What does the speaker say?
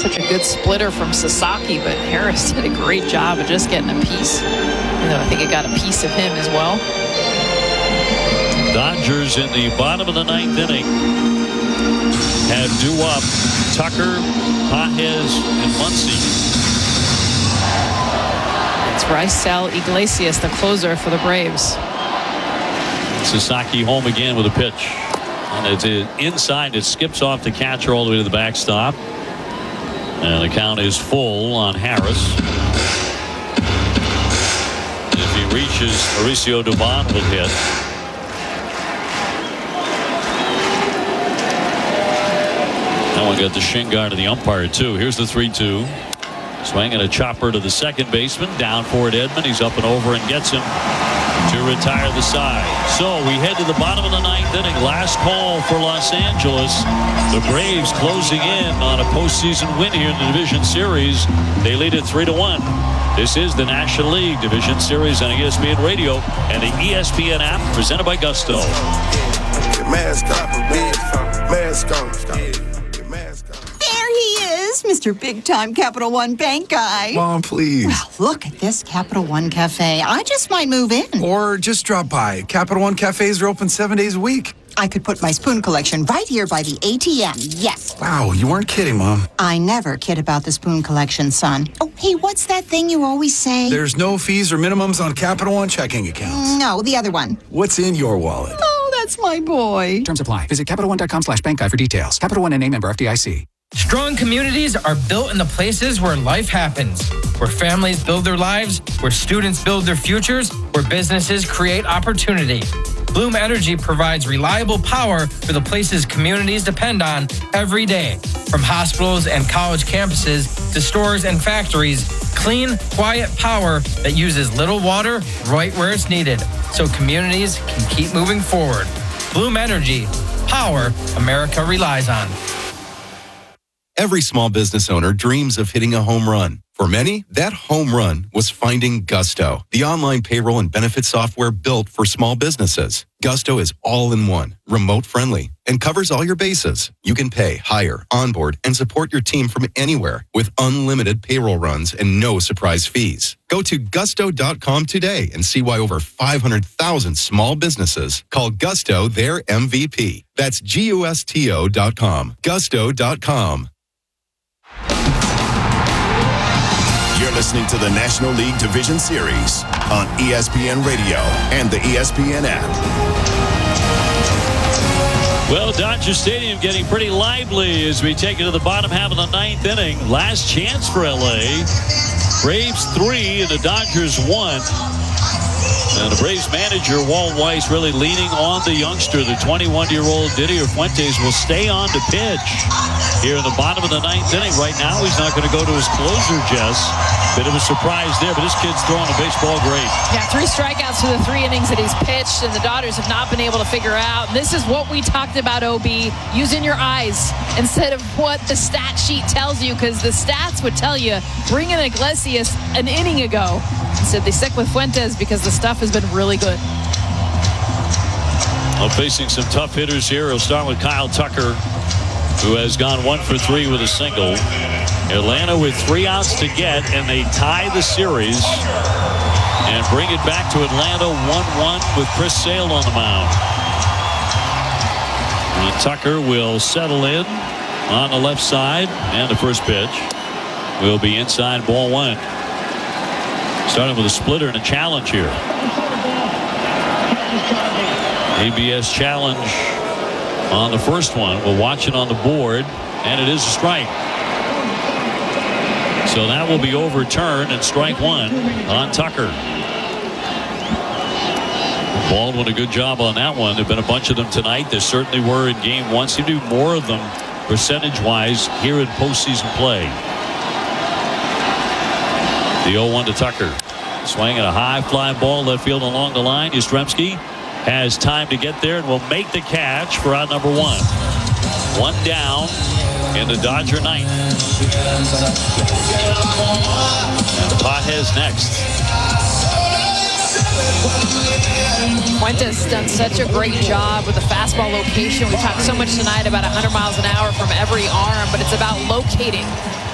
such a good splitter from Sasaki, but Harris did a great job of just getting a piece. I think it got a piece of him as well. Dodgers in the bottom of the ninth inning have due up Tucker, Pages, and Muncy. It's Raisel Iglesias, the closer for the Braves. Sasaki home again with a pitch. And it's inside. It skips off the catcher all the way to the backstop. And the count is full on Harris. If he reaches, Mauricio Dubon will hit. That one got the shin guard of the umpire, too. Here's the 3-2. Swinging a chopper to the second baseman. Down for it, Edman. He's up and over and gets him to retire the side. So we head to the bottom of the ninth inning. Last call for Los Angeles. The Braves closing in on a postseason win here in the Division Series. They lead it 3-1. This is the National League Division Series on ESPN Radio and the ESPN app presented by Gusto. There he is, Mr. Big-Time Capital One Bank guy. Mom, please. Well, look at this Capital One Cafe. I just might move in. Or just drop by. Capital One cafes are open 7 days a week. I could put my spoon collection right here by the ATM. Yes. Wow, you weren't kidding, Mom. I never kid about the spoon collection, son. Oh, hey, what's that thing you always say? There's no fees or minimums on Capital One checking accounts. No, the other one. What's in your wallet? Oh, that's my boy. Terms apply. Visit CapitalOne.com/bank guide for details. Capital One and a member FDIC. Strong communities are built in the places where life happens, where families build their lives, where students build their futures, where businesses create opportunity. Bloom Energy provides reliable power for the places communities depend on every day. From hospitals and college campuses to stores and factories, clean, quiet power that uses little water right where it's needed, so communities can keep moving forward. Bloom Energy, power America relies on. Every small business owner dreams of hitting a home run. For many, that home run was finding Gusto, the online payroll and benefit software built for small businesses. Gusto is all-in-one, remote-friendly, and covers all your bases. You can pay, hire, onboard, and support your team from anywhere with unlimited payroll runs and no surprise fees. Go to gusto.com today and see why over 500,000 small businesses call Gusto their MVP. That's GUSTO.com. Gusto.com. You're listening to the National League Division Series on ESPN Radio and the ESPN app. Well, Dodger Stadium getting pretty lively as we take it to the bottom half of the ninth inning. Last chance for LA. Braves 3 and the Dodgers 1. And the Braves manager, Walt Weiss, really leaning on the youngster. The 21-year-old Didier Fuentes will stay on to pitch here in the bottom of the ninth inning. Right now, he's not going to go to his closer, Jess. Bit of a surprise there, but this kid's throwing the baseball great. Yeah, 3 strikeouts through the 3 innings that he's pitched, and the Dodgers have not been able to figure out. This is what we talked about, OB, using your eyes instead of what the stat sheet tells you, because the stats would tell you, bring in Iglesias an inning ago. Instead, they stick with Fuentes because the stuff has been really good. Well, facing some tough hitters here. We'll start with Kyle Tucker, who has gone 1 for 3 with a single. Atlanta with 3 outs to get, and they tie the series and bring it back to Atlanta 1-1 with Chris Sale on the mound. And Tucker will settle in on the left side, and the first pitch will be inside, ball 1. Starting with a splitter and a challenge here. ABS challenge on the first one. We'll watch it on the board, and it is a strike. So that will be overturned, and strike 1 on Tucker. Baldwin, a good job on that one. There have been a bunch of them tonight. There certainly were in game 1. Seem to be more of them percentage-wise here in postseason play. The 0-1 to Tucker. Swinging a high fly ball left field along the line. Yastrzemski has time to get there and will make the catch for out number 1. 1 down in the Dodger ninth. And Pages next. Fuentes done such a great job with the fastball location. We talked so much tonight about 100 miles an hour from every arm, but it's about locating